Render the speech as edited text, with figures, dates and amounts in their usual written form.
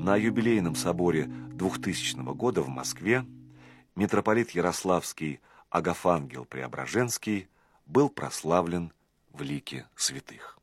На юбилейном соборе 2000 года в Москве митрополит Ярославский Агафангел Преображенский был прославлен в лике святых.